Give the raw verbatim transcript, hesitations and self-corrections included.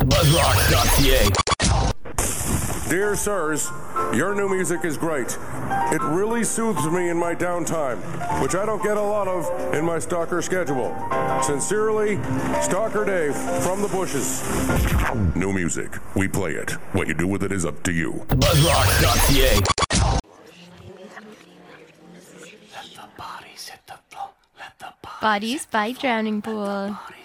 buzzrock dot c a. Dear sirs, your new music is great. It really soothes me in my downtime, which I don't get a lot of in my stalker schedule. Sincerely, Stalker Dave from the bushes. New music. We play it. What you do with it is up to you. buzzrock dot c a. Bodies by Drowning Pool.